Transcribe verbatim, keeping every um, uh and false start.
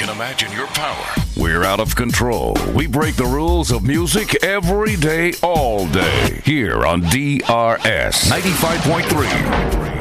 can imagine your power. We're out of control. We break the rules of music every day, all day. Here on D R S ninety-five point three.